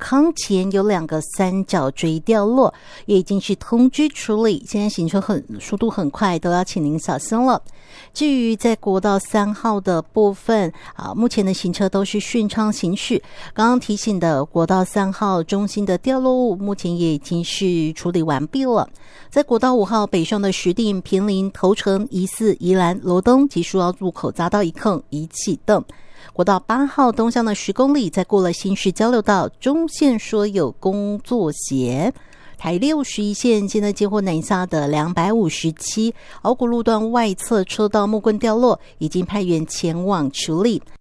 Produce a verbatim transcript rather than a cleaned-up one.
康前有两个三角锥掉落，也已经是通知处理，现在行车很速度很快，都要请您小心了。至于在国道三号的部分啊，目前的行车都是顺畅行驶。刚刚提醒的国道三号中心的掉落物，目前也已经是处理完毕了。在国道五号北上的石碇、坪林、头城、宜四、宜兰、罗东及树澳入口匝道一坑已启动。国道八号东向的十公里，在过了新市交流道，中线说有工作协。台六十一线现在接获南下的两百五十七，鳌谷路段外侧车道木棍掉落，已经派员前往处理。